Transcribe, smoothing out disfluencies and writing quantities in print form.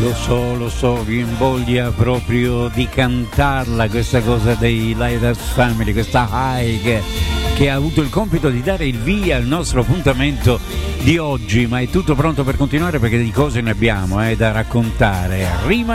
Lo so, vi invoglia proprio di cantarla questa cosa dei Lighthouse Family, questa high che ha avuto il compito di dare il via al nostro appuntamento di oggi, ma è tutto pronto per continuare perché di cose ne abbiamo da raccontare.